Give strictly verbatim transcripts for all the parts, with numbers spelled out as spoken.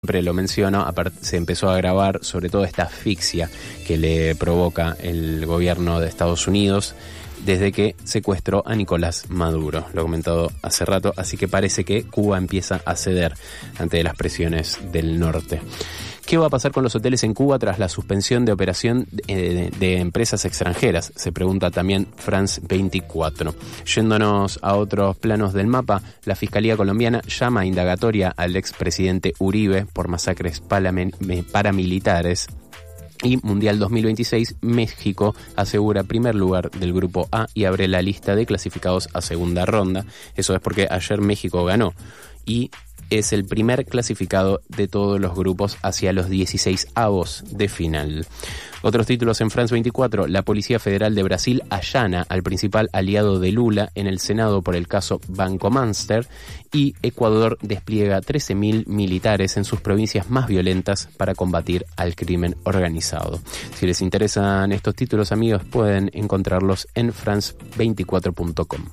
Siempre lo menciono, se empezó a agravar sobre todo esta asfixia que le provoca el gobierno de Estados Unidos desde que secuestró a Nicolás Maduro. Lo he comentado hace rato, así que parece que Cuba empieza a ceder ante las presiones del norte. ¿Qué va a pasar con los hoteles en Cuba tras la suspensión de operación de, de, de empresas extranjeras? Se pregunta también France veinticuatro. Yéndonos a otros planos del mapa, la Fiscalía colombiana llama a indagatoria al expresidente Uribe por masacres paramilitares. Y Mundial dos mil veintiséis, México asegura primer lugar del grupo A y abre la lista de clasificados a segunda ronda. Eso es porque ayer México ganó y es el primer clasificado de todos los grupos hacia los dieciséis avos de final. Otros títulos en France veinticuatro, la Policía Federal de Brasil allana al principal aliado de Lula en el Senado por el caso Banco Monster y Ecuador despliega trece mil militares en sus provincias más violentas para combatir al crimen organizado. Si les interesan estos títulos, amigos, pueden encontrarlos en france veinticuatro punto com.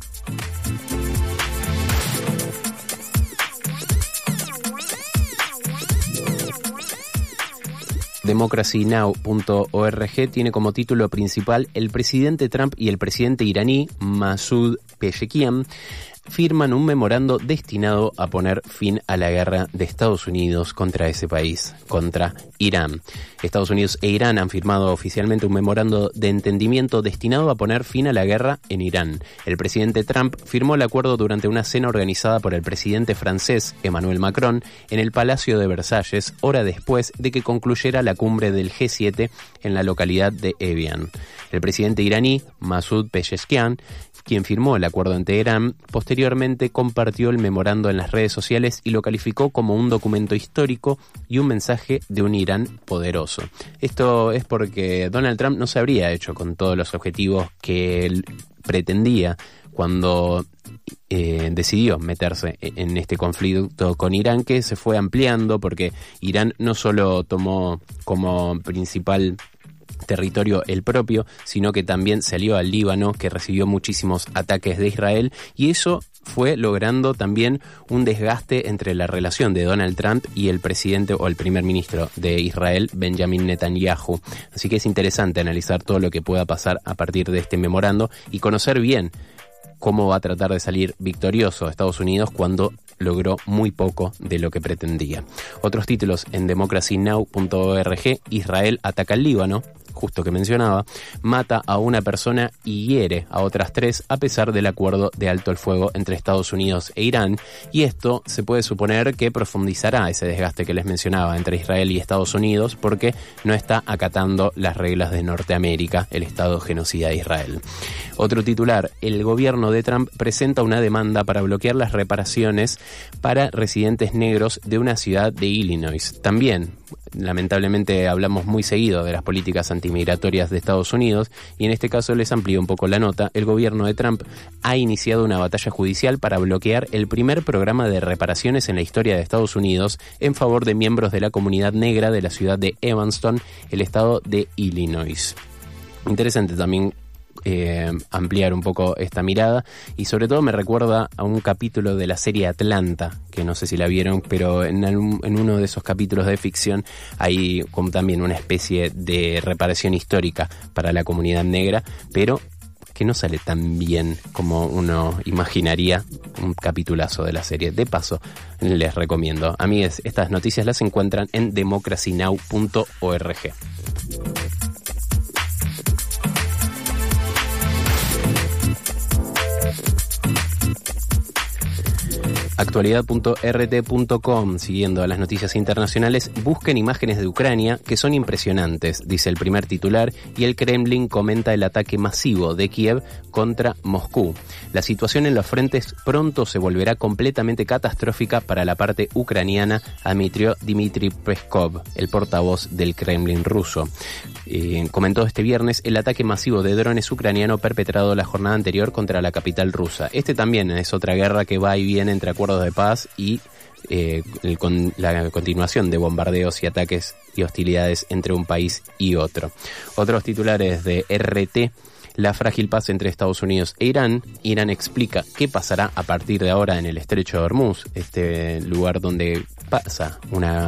democracy now punto org tiene como título principal: el presidente Trump y el presidente iraní Masoud Pezeshkian firman un memorando destinado a poner fin a la guerra de Estados Unidos contra ese país, contra Irán. Estados Unidos e Irán han firmado oficialmente un memorando de entendimiento destinado a poner fin a la guerra en Irán. El presidente Trump firmó el acuerdo durante una cena organizada por el presidente francés Emmanuel Macron en el Palacio de Versalles, hora después de que concluyera la cumbre del G siete en la localidad de Evian. El presidente iraní, Masoud Pezeshkian, quien firmó el acuerdo en Teherán, posteriormente compartió el memorando en las redes sociales y lo calificó como un documento histórico y un mensaje de un Irán poderoso. Esto es porque Donald Trump no se habría hecho con todos los objetivos que él pretendía cuando eh, decidió meterse en este conflicto con Irán, que se fue ampliando porque Irán no solo tomó como principal territorio el propio, sino que también se alió al Líbano, que recibió muchísimos ataques de Israel, y eso fue logrando también un desgaste entre la relación de Donald Trump y el presidente o el primer ministro de Israel, Benjamin Netanyahu. Así que es interesante analizar todo lo que pueda pasar a partir de este memorando y conocer bien cómo va a tratar de salir victorioso Estados Unidos cuando logró muy poco de lo que pretendía. Otros títulos en democracy now punto org, Israel ataca al Líbano, justo que mencionaba, mata a una persona y hiere a otras tres a pesar del acuerdo de alto el fuego entre Estados Unidos e Irán, y esto se puede suponer que profundizará ese desgaste que les mencionaba entre Israel y Estados Unidos porque no está acatando las reglas de Norteamérica, el Estado genocida de Israel. Otro titular, el gobierno de Trump presenta una demanda para bloquear las reparaciones para residentes negros de una ciudad de Illinois. También, lamentablemente, hablamos muy seguido de las políticas antimigratorias de Estados Unidos y en este caso les amplío un poco la nota. El gobierno de Trump ha iniciado una batalla judicial para bloquear el primer programa de reparaciones en la historia de Estados Unidos en favor de miembros de la comunidad negra de la ciudad de Evanston, el estado de Illinois. Interesante también Eh, ampliar un poco esta mirada y sobre todo me recuerda a un capítulo de la serie Atlanta, que no sé si la vieron, pero en, algún, en uno de esos capítulos de ficción hay como también una especie de reparación histórica para la comunidad negra, pero que no sale tan bien como uno imaginaría. Un capitulazo de la serie. De paso, les recomiendo. Amigues, estas noticias las encuentran en democracy now punto org. actualidad punto r t punto com, siguiendo a las noticias internacionales, busquen imágenes de Ucrania que son impresionantes, dice el primer titular, y el Kremlin comenta el ataque masivo de Kiev contra Moscú. La situación en los frentes pronto se volverá completamente catastrófica para la parte ucraniana, admitió Dmitry Peskov, el portavoz del Kremlin ruso. Eh, comentó este viernes el ataque masivo de drones ucraniano perpetrado la jornada anterior contra la capital rusa. Este también es otra guerra que va y viene entre acuerdos de paz y eh, el, con, la continuación de bombardeos y ataques y hostilidades entre un país y otro. Otros titulares de R T: la frágil paz entre Estados Unidos e Irán. Irán explica qué pasará a partir de ahora en el estrecho de Hormuz, este lugar donde pasa una